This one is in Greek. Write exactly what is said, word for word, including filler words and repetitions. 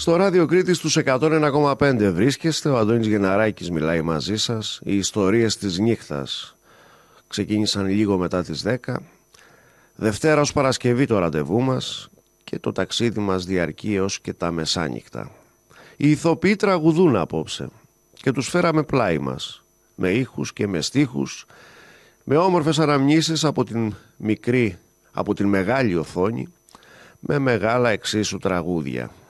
Στο Ράδιο Κρήτης τους εκατόν ένα κόμμα πέντε βρίσκεστε, ο Αντώνης Γενναράκης μιλάει μαζί σας. Οι ιστορίες της νύχτας ξεκίνησαν λίγο μετά τις δέκα. Δευτέρα ως Παρασκευή το ραντεβού μας και το ταξίδι μας διαρκεί έως και τα μεσάνυχτα. Οι ηθοποιοί τραγουδούν απόψε και τους φέραμε πλάι μας, με ήχους και με στίχους, με όμορφες αναμνήσεις από την μικρή, από την μεγάλη οθόνη, με μεγάλα εξίσου τραγούδια.